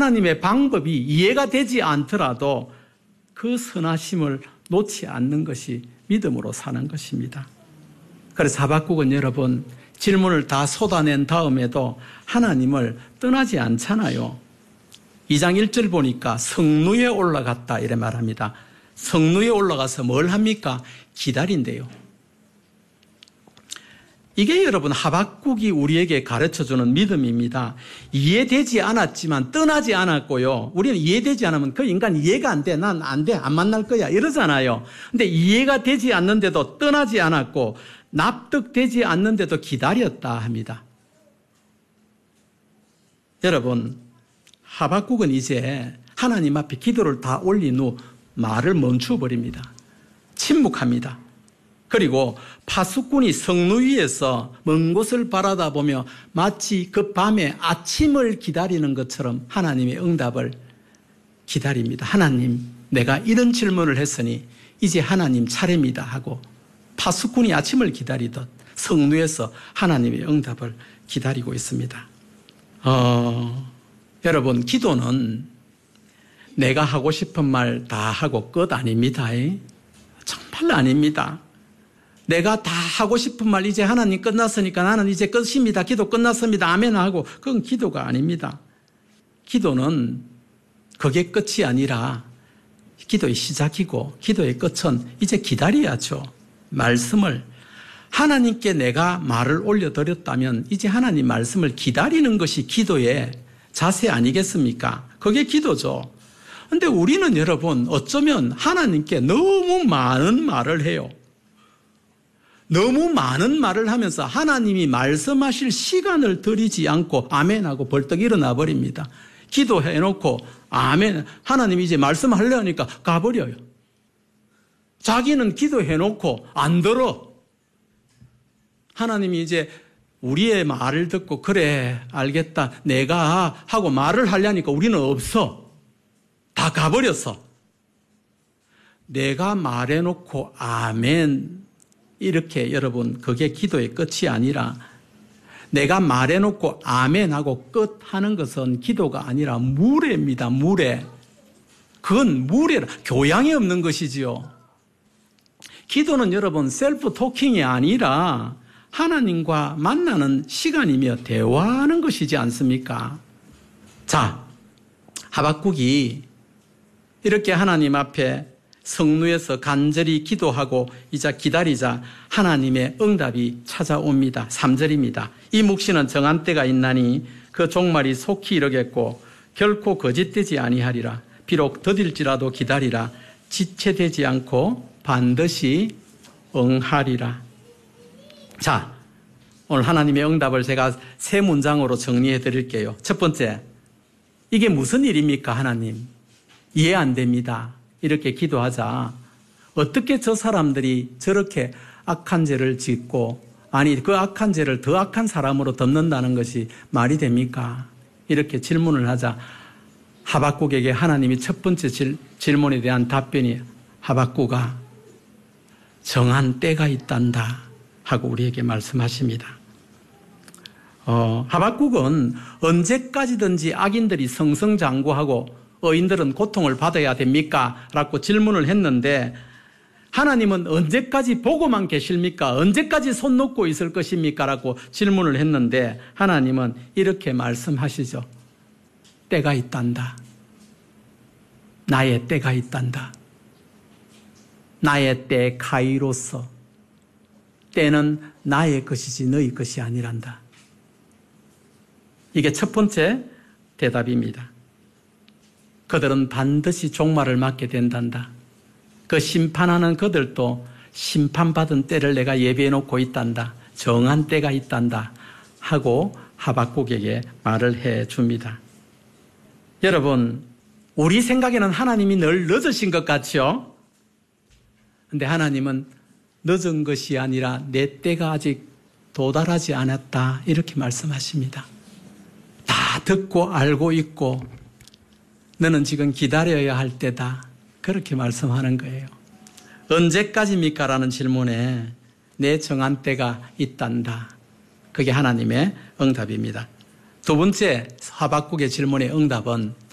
하나님의 방법이 이해가 되지 않더라도 그 선하심을 놓지 않는 것이 믿음으로 사는 것입니다. 그래서 하박국은 여러분 질문을 다 쏟아낸 다음에도 하나님을 떠나지 않잖아요. 2장 1절 보니까 성루에 올라갔다 이래 말합니다. 성루에 올라가서 뭘 합니까? 기다린대요. 이게 여러분 하박국이 우리에게 가르쳐주는 믿음입니다. 이해되지 않았지만 떠나지 않았고요. 우리는 이해되지 않으면 그 인간 이해가 안 돼. 난 안 돼. 안 만날 거야. 이러잖아요. 근데 이해가 되지 않는데도 떠나지 않았고 납득되지 않는데도 기다렸다 합니다. 여러분 하박국은 이제 하나님 앞에 기도를 다 올린 후 말을 멈춰버립니다. 침묵합니다. 그리고 파수꾼이 성루 위에서 먼 곳을 바라다보며 마치 그 밤에 아침을 기다리는 것처럼 하나님의 응답을 기다립니다. 하나님, 내가 이런 질문을 했으니 이제 하나님 차례입니다 하고 파수꾼이 아침을 기다리듯 성루에서 하나님의 응답을 기다리고 있습니다. 여러분, 기도는 내가 하고 싶은 말 다 하고 끝 아닙니다. 정말 아닙니다. 내가 다 하고 싶은 말 이제 하나님 끝났으니까 나는 이제 끝입니다. 기도 끝났습니다. 아멘 하고 그건 기도가 아닙니다. 기도는 그게 끝이 아니라 기도의 시작이고 기도의 끝은 이제 기다려야죠. 말씀을 하나님께 내가 말을 올려드렸다면 이제 하나님 말씀을 기다리는 것이 기도의 자세 아니겠습니까? 그게 기도죠. 그런데 우리는 여러분 어쩌면 하나님께 너무 많은 말을 해요. 너무 많은 말을 하면서 하나님이 말씀하실 시간을 들이지 않고 아멘하고 벌떡 일어나 버립니다. 기도해놓고 아멘, 하나님이 이제 말씀하려니까 가버려요. 자기는 기도해놓고 안 들어. 하나님이 이제 우리의 말을 듣고 그래 알겠다 내가 하고 말을 하려니까 우리는 없어. 다 가버렸어. 내가 말해놓고 아멘 이렇게 여러분 그게 기도의 끝이 아니라 내가 말해놓고 아멘하고 끝하는 것은 기도가 아니라 무례입니다. 무례. 그건 무례라. 교양이 없는 것이지요. 기도는 여러분 셀프 토킹이 아니라 하나님과 만나는 시간이며 대화하는 것이지 않습니까? 자, 하박국이 이렇게 하나님 앞에 성루에서 간절히 기도하고 이제 기다리자 하나님의 응답이 찾아옵니다. 3절입니다. 이 묵시는 정한 때가 있나니 그 종말이 속히 이르겠고 결코 거짓되지 아니하리라. 비록 더딜지라도 기다리라. 지체되지 않고 반드시 응하리라. 자, 오늘 하나님의 응답을 제가 세 문장으로 정리해 드릴게요. 첫 번째, 이게 무슨 일입니까 하나님? 이해 안 됩니다. 이렇게 기도하자 어떻게 저 사람들이 저렇게 악한 죄를 짓고 아니 그 악한 죄를 더 악한 사람으로 덮는다는 것이 말이 됩니까? 이렇게 질문을 하자 하박국에게 하나님이 첫 번째 질문에 대한 답변이 하박국아 정한 때가 있단다 하고 우리에게 말씀하십니다. 하박국은 언제까지든지 악인들이 승승장구하고 의인들은 고통을 받아야 됩니까? 라고 질문을 했는데 하나님은 언제까지 보고만 계십니까? 언제까지 손 놓고 있을 것입니까? 라고 질문을 했는데 하나님은 이렇게 말씀하시죠. 때가 있단다. 나의 때가 있단다. 나의 때 카이로서 때는 나의 것이지 너희 것이 아니란다. 이게 첫 번째 대답입니다. 그들은 반드시 종말을 맞게 된단다. 그 심판하는 그들도 심판받은 때를 내가 예비해 놓고 있단다. 정한 때가 있단다. 하고 하박국에게 말을 해 줍니다. 여러분, 우리 생각에는 하나님이 늘 늦으신 것 같죠? 근데 하나님은 늦은 것이 아니라 내 때가 아직 도달하지 않았다. 이렇게 말씀하십니다. 다 듣고 알고 있고 너는 지금 기다려야 할 때다. 그렇게 말씀하는 거예요. 언제까지입니까? 라는 질문에 내 정한 때가 있단다. 그게 하나님의 응답입니다. 두 번째 하박국의 질문의 응답은